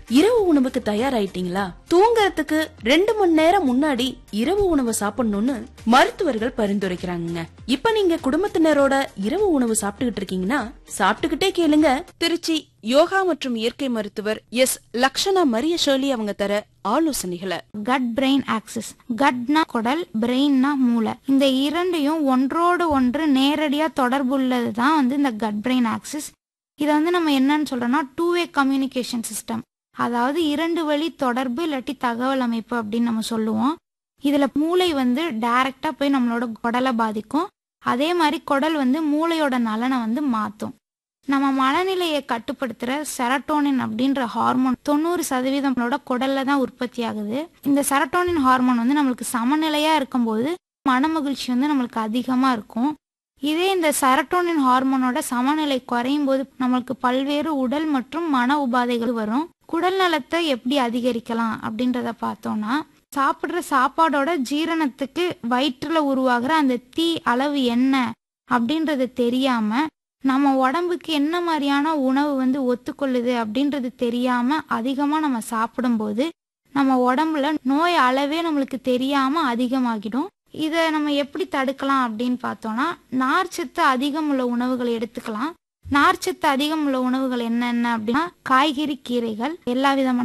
இரவு உணவுக்கு தயாராயிட்டீங்களா? தூங்கறதுக்கு 2 மணி நேரம் முன்னாடி இரவு உணவு சாப்பிடணும்னு மருத்துவர்கள் பரிந்துரைக்கிறாங்க. இப்ப நீங்க குடும்பத்தினரோட இரவு உணவு சாப்பிட்டுக்கிட்டு இருக்கீங்கன்னா சாப்பிட்டுக்கிட்டே கேளுங்க. திருச்சி யோகா மற்றும் இயற்கை மருத்துவர் எஸ். லக்ஷனா மரிய ஷர்லி அவங்க தர ஆலோசனைகளை. Cut brain axis. கட்னா குடல், பிரெயின்னா மூளை. இந்த இரண்டையும் ஒன்றோடு ஒன்று நேரடியா தொடர்புள்ளதுதான் இந்த கட் பிரெயின் ஆக்சிஸ். இதை நம்ம என்னன்னு சொல்றோம்னா 2-way கம்யூனிகேஷன் சிஸ்டம், அதாவது 2 வழி தொடர்பு இல்லாட்டி தகவல் அமைப்பு அப்படின்னு நம்ம சொல்லுவோம். இதுல மூளை டைரக்டா போய் நம்மளோட குடலை பாதிக்கும். அதே மாதிரி குடல் மூளையோட நலனை மாத்தும். நம்ம மனநிலையை கட்டுப்படுத்துற செரட்டோனின் அப்படின்ற ஹார்மோன் 90% குடல்ல தான் உற்பத்தி ஆகுது. இந்த செரட்டோனின் ஹார்மோன் நம்மளுக்கு சமநிலையா இருக்கும்போது மன மகிழ்ச்சி நம்மளுக்கு அதிகமா இருக்கும். இதே இந்த செரட்டோனின் ஹார்மோனோட சமநிலை குறையும் போது நம்மளுக்கு பல்வேறு உடல் மற்றும் மன உபாதைகள் வரும். குடல் நலத்தை எப்படி அதிகரிக்கலாம் அப்படின்றத பார்த்தோம்னா, சாப்பிட்ற சாப்பாடோட ஜீரணத்துக்கு வயிற்றுல உருவாகிற அந்த தீ அளவு என்ன அப்படின்றது தெரியாம, நம்ம உடம்புக்கு என்ன மாதிரியான உணவு ஒத்துக்கொள்ளுது அப்படின்றது தெரியாம அதிகமா நம்ம சாப்பிடும்போது நம்ம உடம்புல நோய் அளவே நம்மளுக்கு தெரியாம அதிகமாகிடும். இதை நம்ம எப்படி தடுக்கலாம் அப்படின்னு பார்த்தோம்னா, நார்ச்சத்து அதிகம் உள்ள உணவுகளை எடுத்துக்கலாம். நார்ச்சத்து அதிகம் உள்ள உணவுகள் என்னென்ன அப்படின்னா, காய்கறி, கீரைகள், எல்லா விதமான